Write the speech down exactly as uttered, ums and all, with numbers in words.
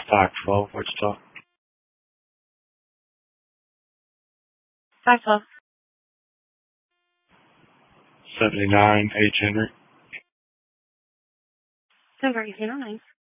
five twelve, Wichita. five twelve. seventy-nine H. Henry. Denver, eighteen oh nine.